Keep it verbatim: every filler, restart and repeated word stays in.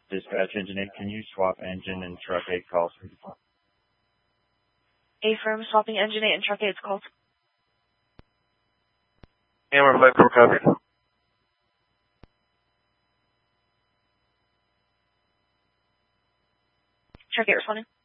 Dispatch engine eight, can you swap engine and truck eight calls? A-firm swapping engine eight and truck eight's called. Hammer five four covered. Truck eight responding.